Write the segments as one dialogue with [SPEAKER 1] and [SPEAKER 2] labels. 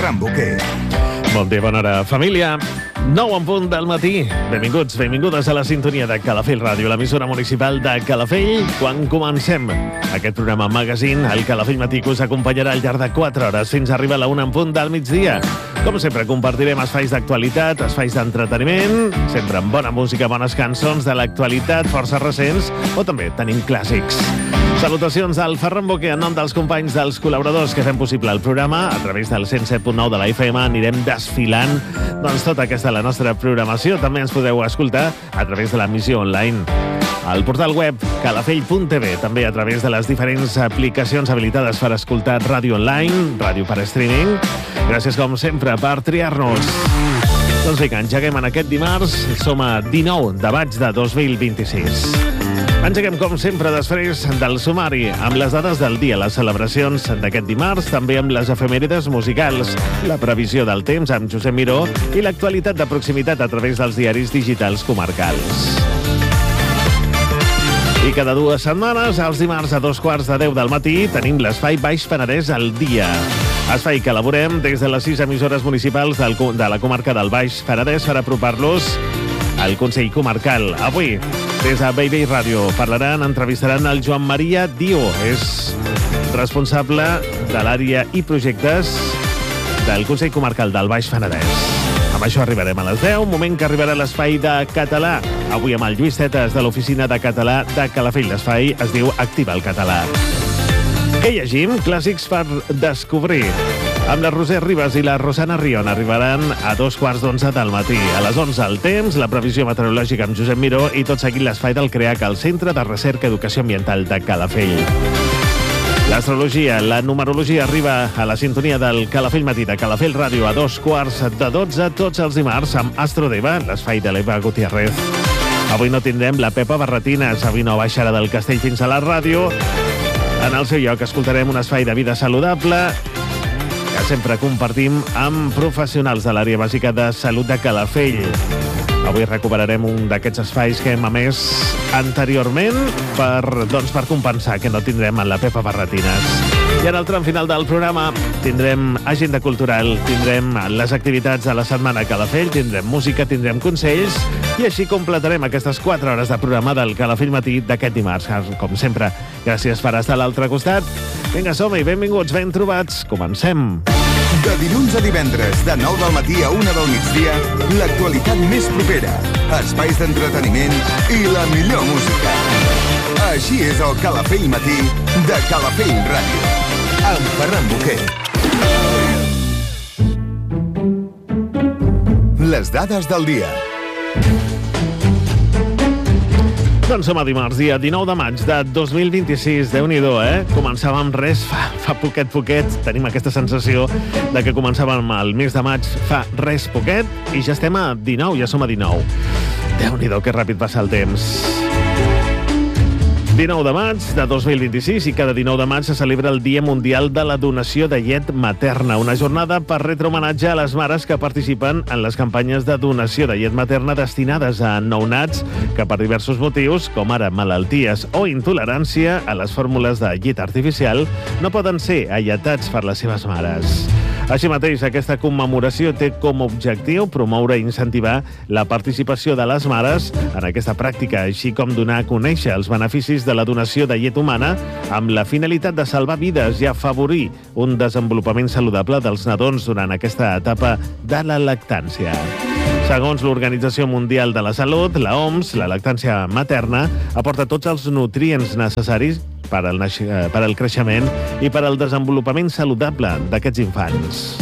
[SPEAKER 1] Ramboquer.
[SPEAKER 2] Bon dia, bona hora, família. 9 en punt del matí. Benvinguts, benvingudes a la sintonia de Calafell Ràdio, l'emissora municipal de Calafell. Quan comencem aquest programa magazine, el Calafell Matí que us acompanyarà al llarg de 4 hores fins a arribar a la 1 en punt del migdia. Com sempre, compartirem espais d'actualitat, espais d'entreteniment, sempre amb bona música, bones cançons de l'actualitat, força recents, o també tenim clàssics. Salutacions al Ferran Boquer en nom dels companys dels col·laboradors que fem possible el programa. A través del 107.9 de la FM anirem desfilant tota aquesta la nostra programació. També ens podeu escoltar a través de l'emissió online al portal web calafell.tv, també a través de les diferents aplicacions habilitades per escoltar ràdio online, ràdio per streaming. Gràcies, com sempre, per triar-nos. Doncs bé, que engeguem en aquest dimarts. Som a 19 de maig de 2026. Engeguem, com sempre, després del sumari, amb les dades del dia, les celebracions d'aquest dimarts, també amb les efemèrides musicals, la previsió del temps amb Josep Miró i l'actualitat de proximitat a través dels diaris digitals comarcals. I cada 2 setmanes, els dimarts a 2:15 del matí, tenim l'espai Baix Penedès al dia. Espai que elaborem des de les 6 emissores municipals de la comarca del Baix Penedès per apropar-los al Consell Comarcal. Avui, des de Bellvei Ràdio, entrevistaran el Joan Maria Dio. És responsable de l'àrea i projectes del Consell Comarcal del Baix Penedès. Amb això arribarem a les 10, moment que arribarà l'espai de català. Avui amb el Lluís Tetes de l'Oficina de Català de Calafell. L'espai es diu Activa el Català. Què llegim? Clàssics per descobrir. Amb la Roser Ribas i la Rosana Rion arribaran a 2:15 del matí. A les 11 el temps, la previsió meteorològica amb Josep Miró i tot seguint l'espai del CREAC, el Centre de Recerca i Educació Ambiental de Calafell. L'astrologia, la numerologia arriba a la sintonia del Calafell Matí de Calafell Ràdio a 2:15 tots els dimarts amb Astrodeva, l'espai de l'Eva Gutiérrez. Avui no tindrem la Pepa Barretines, avui no baixarà del castell fins a la ràdio. En el seu lloc escoltarem un espai de vida saludable que sempre compartim amb professionals de l'àrea bàsica de salut de Calafell. Avui recuperarem un d'aquests espais que hem emès anteriorment per compensar que no tindrem en la Pepa Barretines. I en el tram final del programa tindrem agenda cultural, tindrem les activitats de la setmana a Calafell, tindrem música, tindrem consells i així completarem aquestes 4 hores de programa del Calafell Matí d'aquest dimarts. Com sempre, gràcies per estar a l'altre costat. Vinga, som-hi, benvinguts, ben trobats. Comencem.
[SPEAKER 1] De dilluns a divendres, de 9 del matí a 1 del migdia, l'actualitat més propera, espais d'entreteniment i la millor música. Així és el Calafell Matí de Calafell Ràdio, amb Ferran Boquer. Les dades del dia.
[SPEAKER 2] Doncs som a dimarts, dia 19 de maig de 2026. Déu-n'hi-do, Començàvem res fa poquet. Tenim aquesta sensació de que començàvem el mes de maig fa res poquet i ja estem a 19, ja som a 19. Déu-n'hi-do, que ràpid passa el temps. 19 de maig de 2026 i cada 19 de maig se celebra el Dia Mundial de la Donació de Llet Materna, una jornada per retre homenatge a les mares que participen en les campanyes de donació de llet materna destinades a nounats que per diversos motius, com ara malalties o intolerància a les fórmules de llet artificial, no poden ser alletats per les seves mares. Així mateix, aquesta commemoració té com a objectiu promoure i incentivar la participació de les mares en aquesta pràctica, així com donar a conèixer els beneficis de la donació de llet humana amb la finalitat de salvar vides i afavorir un desenvolupament saludable dels nadons durant aquesta etapa de la lactància. Segons l'Organització Mundial de la Salut, la OMS, la lactància materna aporta tots els nutrients necessaris per al creixement i per al desenvolupament saludable d'aquests infants.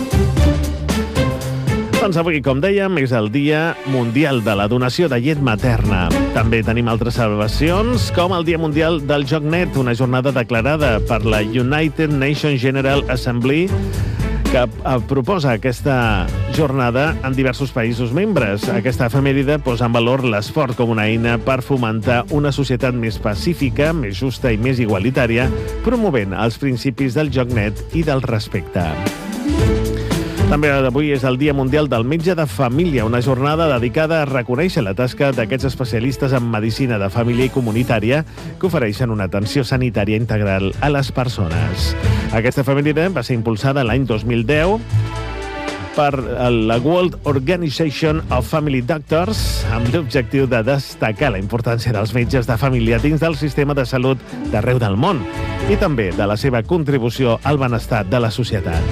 [SPEAKER 2] Doncs avui, com dèiem, és el Dia Mundial de la Donació de Llet Materna. També tenim altres celebracions, com el Dia Mundial del Joc Net, una jornada declarada per la United Nations General Assembly, que proposa aquesta jornada en diversos països membres. Aquesta efemèride posa en valor l'esport com una eina per fomentar una societat més pacífica, més justa i més igualitària, promovent els principis del joc net i del respecte. També avui és el Dia Mundial del Metge de Família, una jornada dedicada a reconèixer la tasca d'aquests especialistes en medicina de família i comunitària que ofereixen una atenció sanitària integral a les persones. Aquesta efemèride va ser impulsada l'any 2010 per la World Organization of Family Doctors amb l'objectiu de destacar la importància dels metges de família dins del sistema de salut d'arreu del món i també de la seva contribució al benestar de la societat.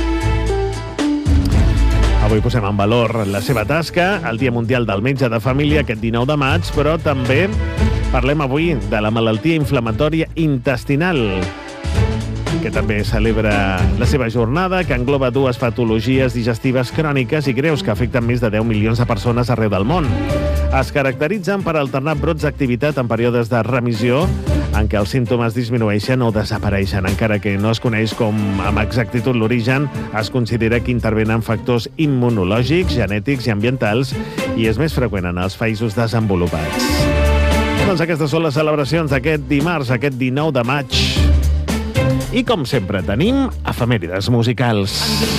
[SPEAKER 2] Avui posem en valor la seva tasca, el Dia Mundial del Metge de Família aquest 19 de maig, però també parlem avui de la malaltia inflamatòria intestinal, que també celebra la seva jornada, que engloba dues patologies digestives cròniques i greus que afecten més de 10 milions de persones arreu del món. Es caracteritzen per alternar brots d'activitat en períodes de remissió en què els símptomes disminueixen o desapareixen. Encara que no es coneix com amb exactitud l'origen, es considera que intervenen factors immunològics, genètics i ambientals i és més freqüent en els països desenvolupats. Doncs aquestes són les celebracions d'aquest dimarts, aquest 19 de maig. I com sempre tenim efemèrides musicals.